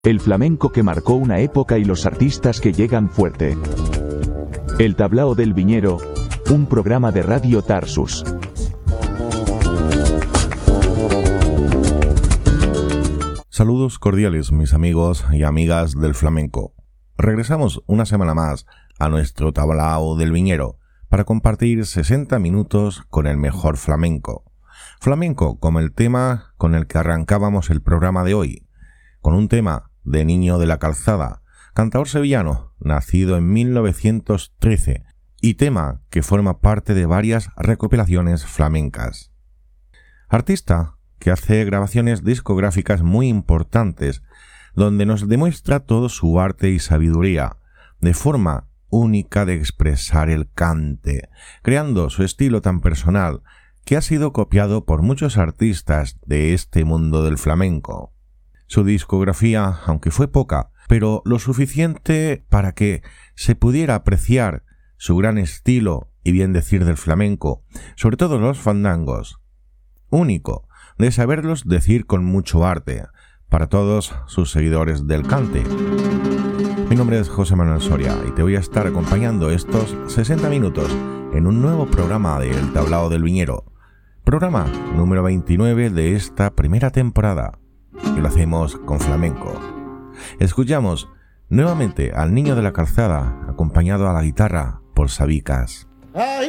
El flamenco que marcó una época y los artistas que llegan fuerte. El Tablao del Viñero, un programa de Radio Tarsus. Saludos cordiales, mis amigos y amigas del flamenco. Regresamos una semana más a nuestro Tablao del Viñero para compartir 60 minutos con el mejor flamenco. Flamenco como el tema con el que arrancábamos el programa de hoy, con un tema de Niño de la Calzada, cantador sevillano, nacido en 1913, y tema que forma parte de varias recopilaciones flamencas. Artista que hace grabaciones discográficas muy importantes, donde nos demuestra todo su arte y sabiduría, de forma única de expresar el cante, creando su estilo tan personal que ha sido copiado por muchos artistas de este mundo del flamenco. Su discografía, aunque fue poca, pero lo suficiente para que se pudiera apreciar su gran estilo y bien decir del flamenco, sobre todo los fandangos. Único, de saberlos decir con mucho arte, para todos sus seguidores del cante. Mi nombre es José Manuel Soria y te voy a estar acompañando estos 60 minutos en un nuevo programa de El Tablao del Viñero. Programa número 29 de esta primera temporada. Y lo hacemos con flamenco. Escuchamos nuevamente al Niño de la Calzada, acompañado a la guitarra por Sabicas. Ay,